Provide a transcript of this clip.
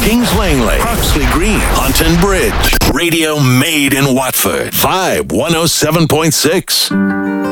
Kings Langley, Croxley Green, Hunton Bridge. Radio made in Watford. Vibe 107.6.